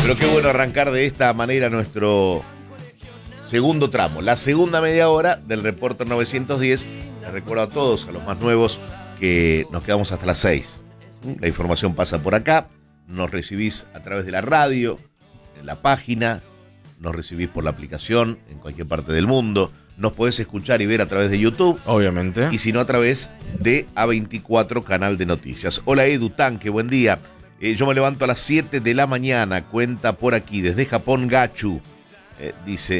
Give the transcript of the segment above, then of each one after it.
Pero qué bueno arrancar de esta manera nuestro segundo tramo, la segunda media hora del Reporter 910. Les recuerdo a todos, a los más nuevos, que nos quedamos hasta las 6. La información pasa por acá, nos recibís a través de la radio, en la página, nos recibís por la aplicación en cualquier parte del mundo, nos podés escuchar y ver a través de YouTube. Obviamente. Y si no, a través de A24, canal de noticias. Hola Edu Tanque, buen día. Yo me levanto a las 7 de la mañana, cuenta por aquí, desde Japón Gachu. Dice,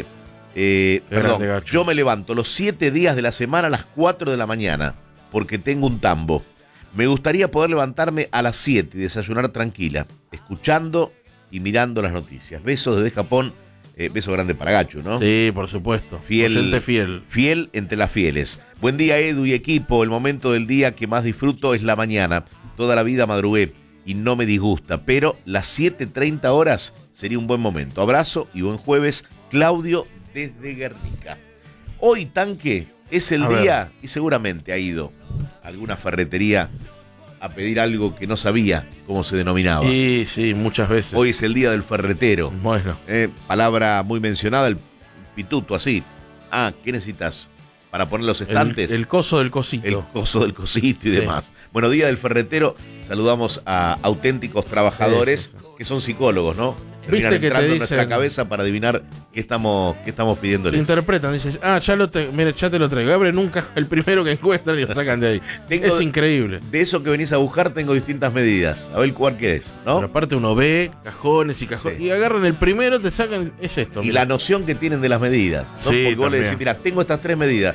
perdón, Gachu. yo me levanto los 7 días de la semana a las 4 de la mañana, porque tengo un tambo. Me gustaría poder levantarme a las 7 y desayunar tranquila, escuchando y mirando las noticias. Besos desde Japón, beso grande para Gachu, ¿no? Sí, por supuesto. Oyente fiel. Fiel entre las fieles. Buen día Edu y equipo, el momento del día que más disfruto es la mañana. Toda la vida madrugué y no me disgusta, pero las 7:30 horas sería un buen momento. Abrazo y buen jueves, Claudio desde Guernica. Hoy, Tanque, es el día, y seguramente ha ido a alguna ferretería a pedir algo que no sabía cómo se denominaba. Y sí, muchas veces. Hoy es el día del ferretero. Bueno. Palabra muy mencionada, el pituto así. Ah, ¿qué necesitas para poner los estantes? El coso del cosito. El coso del cosito y demás. Bueno, día del ferretero. Saludamos a auténticos trabajadores que son psicólogos, ¿no? Terminan Viste que entrando te en nuestra dicen, cabeza para adivinar qué estamos pidiéndoles. te interpretan, dices, mira, ya te lo traigo. Abre nunca el primero que encuentran y lo sacan de ahí. Es increíble. De eso que venís a buscar tengo distintas medidas. A ver cuál querés, ¿no? Pero aparte uno ve cajones y cajones. Sí. Y agarran el primero, te sacan, es esto. Y mira. La noción que tienen de las medidas, ¿no? Sí, porque vos le también. decís, mira, tengo estas 3 medidas.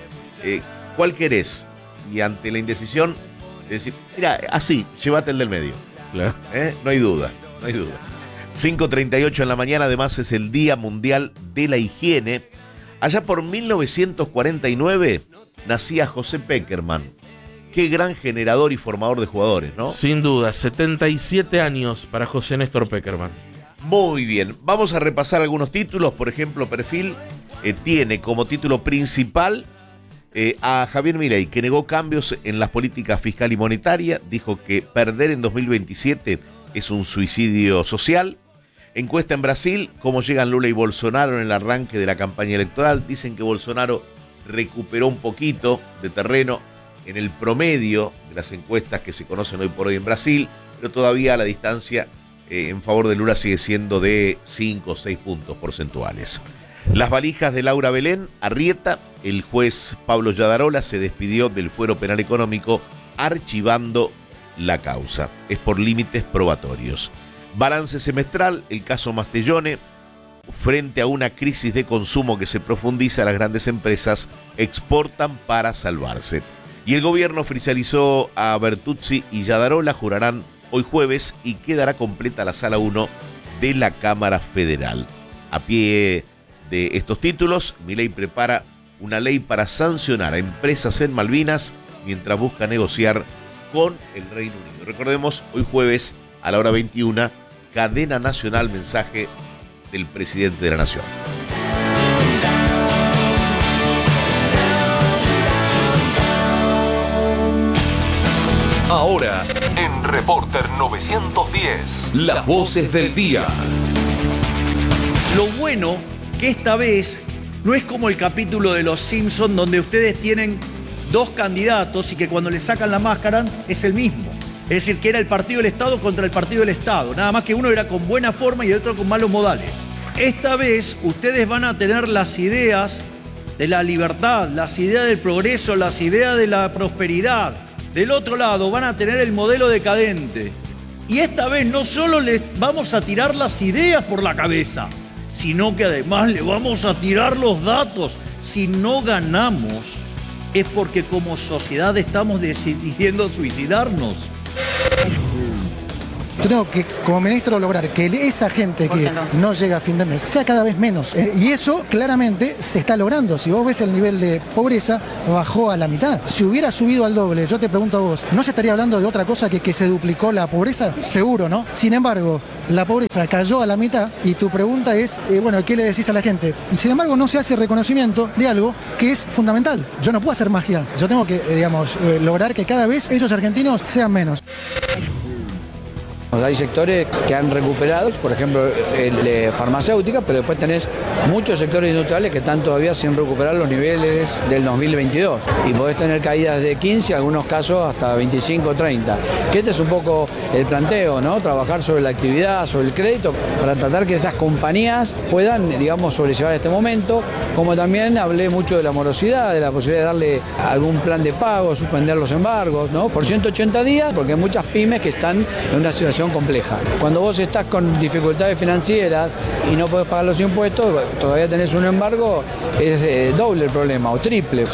¿Cuál querés? Y ante la indecisión, decís, mira, así, llévate el del medio. Claro. No hay duda, no hay duda. 5:38 en la mañana, además es el Día Mundial de la Higiene. Allá por 1949 nacía José Pekerman. Qué gran generador y formador de jugadores, ¿no? Sin duda, 77 años para José Néstor Pekerman. Muy bien, vamos a repasar algunos títulos. Por ejemplo, Perfil tiene como título principal a Javier Milei, que negó cambios en las políticas fiscal y monetaria. Dijo que perder en 2027 es un suicidio social. Encuesta en Brasil, cómo llegan Lula y Bolsonaro en el arranque de la campaña electoral. Dicen que Bolsonaro recuperó un poquito de terreno en el promedio de las encuestas que se conocen hoy por hoy en Brasil, pero todavía la distancia en favor de Lula sigue siendo de 5 o 6 puntos porcentuales. Las valijas de Laura Belén, Arrieta, el juez Pablo Yadarola se despidió del fuero penal económico archivando la causa. Es por límites probatorios. Balance semestral, el caso Mastellone. Frente a una crisis de consumo que se profundiza, las grandes empresas exportan para salvarse. Y el gobierno oficializó a Bertuzzi y Yadarola, jurarán hoy jueves y quedará completa la sala 1 de la Cámara Federal. A pie de estos títulos, Milei prepara una ley para sancionar a empresas en Malvinas mientras busca negociar con el Reino Unido. Recordemos, hoy jueves a la hora 21, cadena nacional, mensaje del presidente de la Nación. Ahora, en Reporter 910, las voces del día. Lo bueno que esta vez no es como el capítulo de Los Simpson donde ustedes tienen 2 candidatos y que cuando le sacan la máscara es el mismo. Es decir, que era el partido del Estado contra el partido del Estado. Nada más que uno era con buena forma y el otro con malos modales. Esta vez ustedes van a tener las ideas de la libertad, las ideas del progreso, las ideas de la prosperidad. Del otro lado van a tener el modelo decadente. Y esta vez no solo les vamos a tirar las ideas por la cabeza, sino que además le vamos a tirar los datos. Si no ganamos, es porque como sociedad estamos decidiendo suicidarnos. Yo tengo que, como ministro, lograr que esa gente que no llega a fin de mes sea cada vez menos. Y eso claramente se está logrando. Si vos ves el nivel de pobreza, bajó a la mitad. Si hubiera subido al doble, yo te pregunto a vos, ¿no se estaría hablando de otra cosa que se duplicó la pobreza? Seguro, ¿no? Sin embargo, la pobreza cayó a la mitad y tu pregunta es, bueno, ¿qué le decís a la gente? Y sin embargo, no se hace reconocimiento de algo que es fundamental. Yo no puedo hacer magia. Yo tengo que, lograr que cada vez esos argentinos sean menos. Hay sectores que han recuperado, por ejemplo, el de farmacéutica, pero después tenés muchos sectores industriales que están todavía sin recuperar los niveles del 2022. Y podés tener caídas de 15, en algunos casos hasta 25, 30. Que este es un poco el planteo, ¿no? Trabajar sobre la actividad, sobre el crédito, para tratar que esas compañías puedan, digamos, sobrellevar este momento. Como también hablé mucho de la morosidad, de la posibilidad de darle algún plan de pago, suspender los embargos, ¿no? Por 180 días, porque hay muchas pymes que están en una situación compleja. Cuando vos estás con dificultades financieras y no podés pagar los impuestos, todavía tenés un embargo, es doble el problema o triple.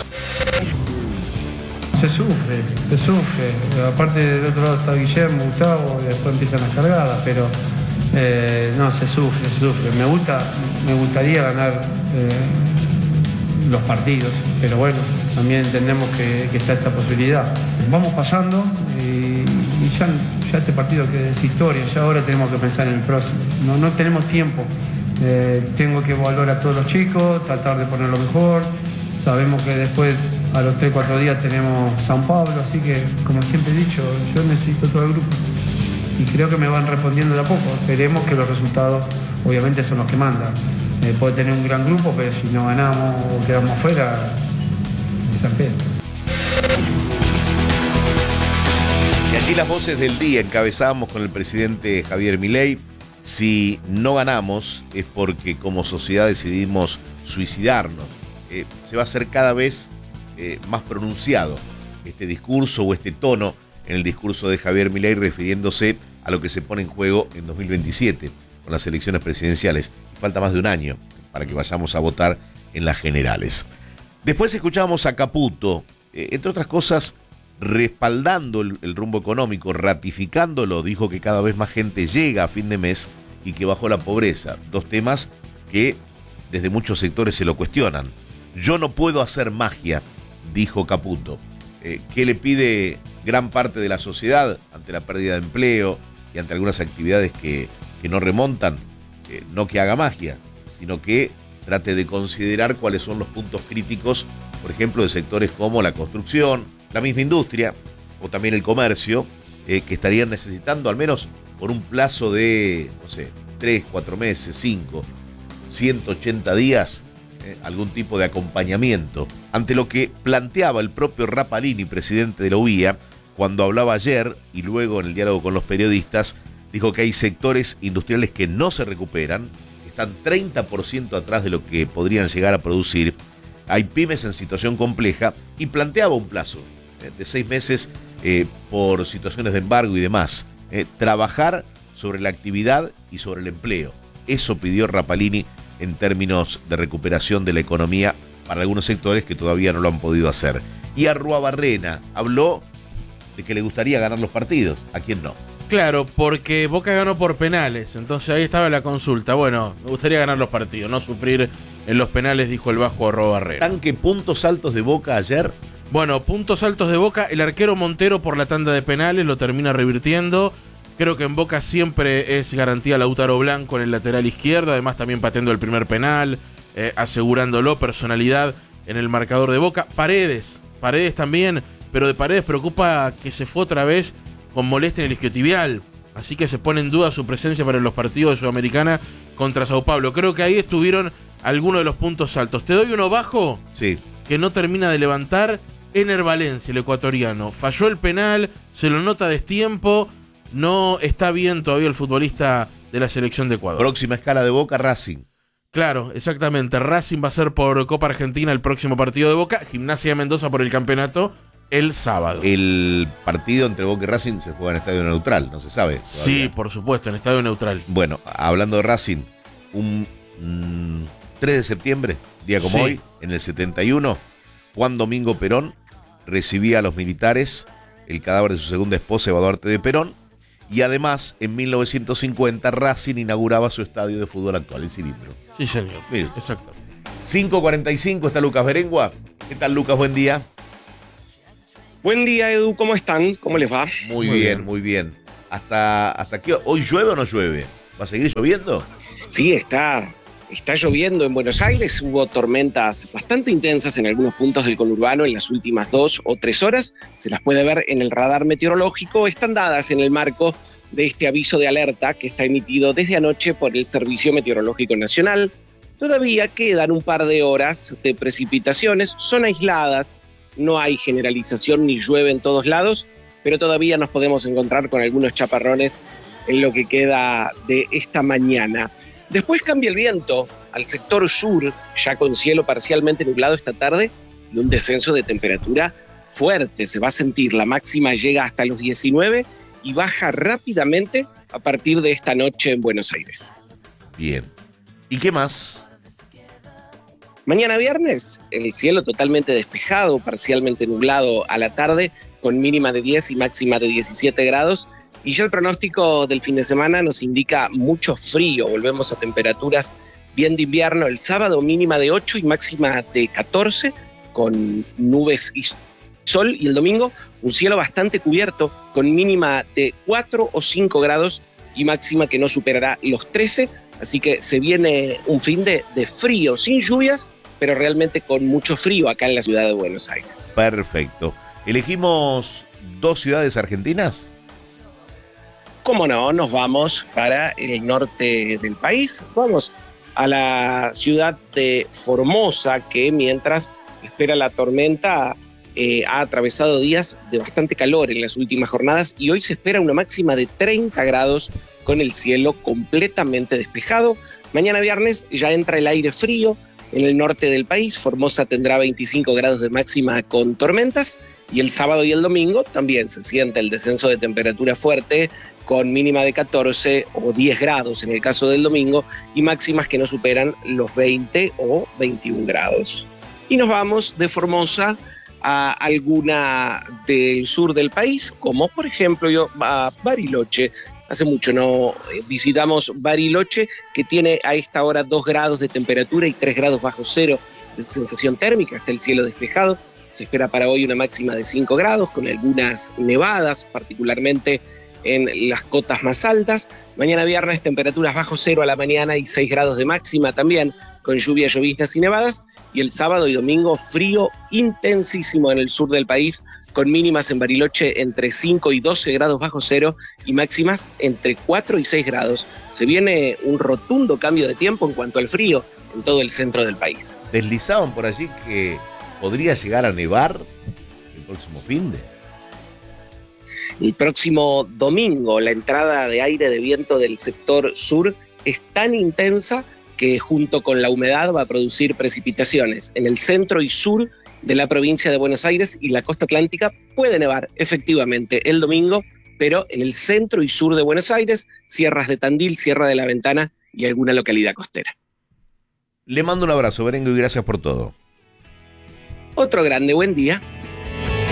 Se sufre. Aparte del otro lado está Guillermo, Gustavo, y después empiezan las cargadas, pero no, se sufre. Me gustaría ganar los partidos, pero bueno, también entendemos que está esta posibilidad. Vamos pasando y ya este partido que es historia, ya ahora tenemos que pensar en el próximo. No tenemos tiempo. Tengo que evaluar a todos los chicos, tratar de ponerlo mejor. Sabemos que después, a los 3-4 días, tenemos San Pablo, así que, como siempre he dicho, yo necesito todo el grupo. Y creo que me van respondiendo de a poco. Esperemos que los resultados, obviamente, son los que mandan. Puede tener un gran grupo, pero si no ganamos o quedamos afuera, es San Pedro. Y allí las voces del día. Encabezábamos con el presidente Javier Milei. Si no ganamos es porque como sociedad decidimos suicidarnos. Se va a hacer cada vez más pronunciado este discurso o este tono en el discurso de Javier Milei, refiriéndose a lo que se pone en juego en 2027 con las elecciones presidenciales. Falta más de un año para que vayamos a votar en las generales. Después escuchábamos a Caputo, entre otras cosas, respaldando el rumbo económico, ratificándolo. Dijo que cada vez más gente llega a fin de mes y que bajó la pobreza. Dos temas que desde muchos sectores se lo cuestionan. Yo no puedo hacer magia, dijo Caputo. ¿Qué le pide gran parte de la sociedad ante la pérdida de empleo y ante algunas actividades que no remontan? No que haga magia, sino que trate de considerar cuáles son los puntos críticos, por ejemplo, de sectores como la construcción, la misma industria o también el comercio, que estarían necesitando al menos por un plazo de, 3, 4 meses, 5, 180 días, algún tipo de acompañamiento. Ante lo que planteaba el propio Rapalini, presidente de la UIA, cuando hablaba ayer y luego en el diálogo con los periodistas, dijo que hay sectores industriales que no se recuperan, que están 30% atrás de lo que podrían llegar a producir, hay pymes en situación compleja y planteaba un plazo de 6 meses por situaciones de embargo y demás. Trabajar sobre la actividad y sobre el empleo. Eso pidió Rapalini en términos de recuperación de la economía para algunos sectores que todavía no lo han podido hacer. Y Arruabarrena habló de que le gustaría ganar los partidos. ¿A quién no? Claro, porque Boca ganó por penales, entonces ahí estaba la consulta. Bueno, me gustaría ganar los partidos, no sufrir en los penales, dijo el vasco Arruabarrena. ¿Tan que puntos altos de Boca ayer? Bueno, puntos altos de Boca, el arquero Montero por la tanda de penales lo termina revirtiendo. Creo que en Boca siempre es garantía Lautaro Blanco en el lateral izquierdo, además también pateando el primer penal, asegurándolo, personalidad en el marcador de Boca. Paredes también, pero de Paredes preocupa que se fue otra vez con molestia en el isquiotibial, así que se pone en duda su presencia para los partidos de Sudamericana contra Sao Paulo. Creo que ahí estuvieron algunos de los puntos altos. Te doy uno bajo, sí, que no termina de levantar, Ener Valencia, el ecuatoriano. Falló el penal, se lo nota a destiempo. No está bien todavía el futbolista de la selección de Ecuador. Próxima escala de Boca, Racing. Claro, exactamente. Racing va a ser por Copa Argentina el próximo partido de Boca. Gimnasia de Mendoza por el campeonato el sábado. El partido entre Boca y Racing se juega en estadio neutral, no se sabe todavía. Sí, por supuesto, en estadio neutral. Bueno, hablando de Racing, un 3 de septiembre, día como hoy, en el 71, Juan Domingo Perón recibía a los militares el cadáver de su segunda esposa, Eva Duarte de Perón. Y además, en 1950, Racing inauguraba su estadio de fútbol actual, el Cilindro. Sí, señor. Mire. Exacto. 5:45 está Lucas Berengua. ¿Qué tal, Lucas? Buen día. Buen día, Edu. ¿Cómo están? ¿Cómo les va? Muy bien, muy bien. ¿Hasta qué? ¿Hoy llueve o no llueve? ¿Va a seguir lloviendo? Sí, está lloviendo en Buenos Aires. Hubo tormentas bastante intensas en algunos puntos del conurbano en las últimas 2 o 3 horas. Se las puede ver en el radar meteorológico. Están dadas en el marco de este aviso de alerta que está emitido desde anoche por el Servicio Meteorológico Nacional. Todavía quedan un par de horas de precipitaciones, son aisladas, no hay generalización ni llueve en todos lados, pero todavía nos podemos encontrar con algunos chaparrones en lo que queda de esta mañana. Después cambia el viento al sector sur, ya con cielo parcialmente nublado esta tarde y un descenso de temperatura fuerte. Se va a sentir, la máxima llega hasta los 19 y baja rápidamente a partir de esta noche en Buenos Aires. Bien. ¿Y qué más? Mañana viernes, el cielo totalmente despejado, parcialmente nublado a la tarde, con mínima de 10 y máxima de 17 grados. Y ya el pronóstico del fin de semana nos indica mucho frío. Volvemos a temperaturas bien de invierno. El sábado mínima de 8 y máxima de 14, con nubes y sol. Y el domingo un cielo bastante cubierto, con mínima de 4 o 5 grados y máxima que no superará los 13. Así que se viene un fin de frío, sin lluvias, pero realmente con mucho frío acá en la ciudad de Buenos Aires. Perfecto. ¿Elegimos 2 ciudades argentinas? Cómo no, nos vamos para el norte del país. Vamos a la ciudad de Formosa, que mientras espera la tormenta ha atravesado días de bastante calor en las últimas jornadas y hoy se espera una máxima de 30 grados con el cielo completamente despejado. Mañana viernes ya entra el aire frío en el norte del país. Formosa tendrá 25 grados de máxima con tormentas y el sábado y el domingo también se siente el descenso de temperatura fuerte con mínima de 14 o 10 grados en el caso del domingo y máximas que no superan los 20 o 21 grados. Y nos vamos de Formosa a alguna del sur del país, como por ejemplo a Bariloche. Hace mucho no visitamos Bariloche, que tiene a esta hora 2 grados de temperatura y 3 grados bajo cero de sensación térmica, está el cielo despejado. Se espera para hoy una máxima de 5 grados, con algunas nevadas, particularmente en las cotas más altas. Mañana viernes temperaturas bajo cero a la mañana y 6 grados de máxima también, con lluvias, lloviznas y nevadas. Y el sábado y domingo frío intensísimo en el sur del país, con mínimas en Bariloche entre 5 y 12 grados bajo cero y máximas entre 4 y 6 grados. Se viene un rotundo cambio de tiempo en cuanto al frío en todo el centro del país. Deslizaban por allí que podría llegar a nevar el próximo finde. El próximo domingo la entrada de aire de viento del sector sur es tan intensa que junto con la humedad va a producir precipitaciones. En el centro y sur de la provincia de Buenos Aires y la costa atlántica puede nevar efectivamente el domingo, pero en el centro y sur de Buenos Aires, sierras de Tandil, Sierra de la Ventana y alguna localidad costera. Le mando un abrazo, Berengo, y gracias por todo. Otro grande buen día.